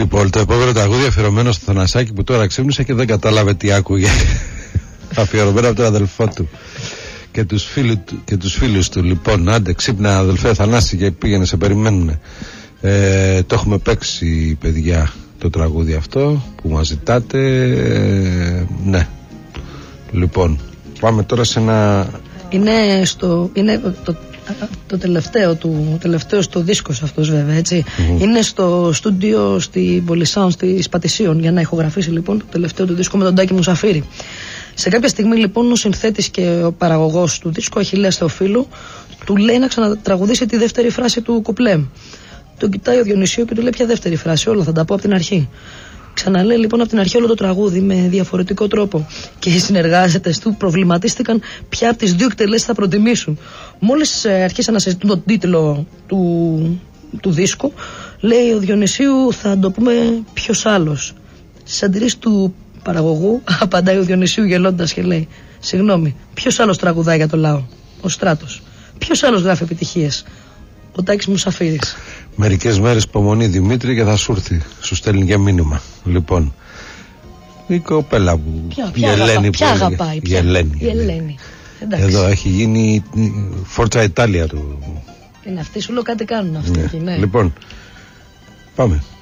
Λοιπόν, το επόμενο τραγούδι αφιερωμένο στο Θανασάκι που τώρα ξύπνησε και δεν κατάλαβε τι άκουγε. Αφιερωμένο από τον αδελφό του και τους φίλους του. Λοιπόν, άντε ξύπνα αδελφέ Θανάση, και πήγαινε, σε περιμένουνε. Το έχουμε παίξει, παιδιά, το τραγούδι αυτό που μας ζητάτε. Ναι. Λοιπόν, πάμε τώρα σε ένα... Είναι το τελευταίο στο δίσκος αυτός, βέβαια, έτσι. Είναι στο στούντιο στη Πολυσάουν της Πατησίων για να ηχογραφήσει, λοιπόν, το τελευταίο του δίσκο με τον Τάκη Μουσαφίρη. Σε κάποια στιγμή, λοιπόν, ο συνθέτης και ο παραγωγός του δίσκου, Αχιλλέας Θεοφίλου, του λέει να ξανατραγουδήσει τη δεύτερη φράση του κουπλέ. Τον κοιτάει ο Διονυσίου και του λέει: ποια δεύτερη φράση, όλα θα τα πω από την αρχή. Ξαναλέει λοιπόν από την αρχή όλο το τραγούδι με διαφορετικό τρόπο. Και οι συνεργάτες του προβληματίστηκαν ποια από τις δύο εκτελέσεις θα προτιμήσουν. Μόλις αρχίσαν να συζητούν τον τίτλο του δίσκου, λέει ο Διονυσίου: θα το πούμε ποιος άλλος. Στις αντιρρήσεις του παραγωγού, απαντάει ο Διονυσίου γελώντας και λέει: συγγνώμη, ποιος άλλος τραγουδάει για το λαό? Ο Στράτος. Ποιος άλλος γράφει επιτυχίες? Ο Τάκης Μουσαφίρης. Μερικές μέρες υπομονή, Δημήτρη, και θα σου έρθει. Σου στέλνει και μήνυμα. Λοιπόν, η κοπέλα που η Ελένη, ποια αγαπάει, η Ελένη. Εδώ έχει γίνει Φόρτσα Ιτάλια του. Είναι αυτοί, σου λέω κάτι κάνουν αυτοί. Ναι. Λοιπόν, πάμε.